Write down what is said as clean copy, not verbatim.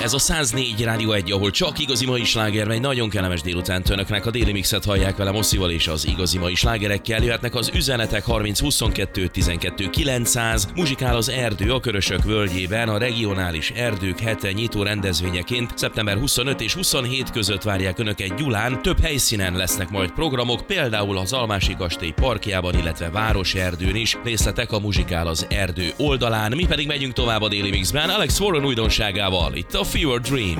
Ez a 104 Rádió 1, ahol csak igazi mai sláger megy. Nagyon kellemes délutánt önöknek. A Déli Mixet hallják vele Mosszival és az igazi mai slágerekkel. Jöhetnek az üzenetek 30 22 12 900. Muzsikál az erdő a Körösök völgyében. A regionális erdők hete nyitó rendezvényeként szeptember 25 és 27 között várják önöket Gyulán. Több helyszínen lesznek majd programok, például az Almási kastély parkjában, illetve Városerdőn is. Részletek a Muzsikál az erdő oldalán. Mi pedig megyünk tovább a Déli Mixben Alex Warren újdonságával. Itt a Fever Dream.